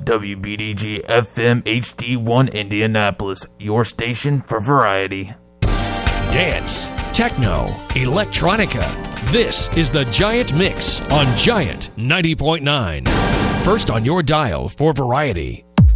WBDG FM HD1 Indianapolis, your station for variety. Dance, techno, electronica. This is the Giant Mix on Giant 90.9. First on your dial for variety.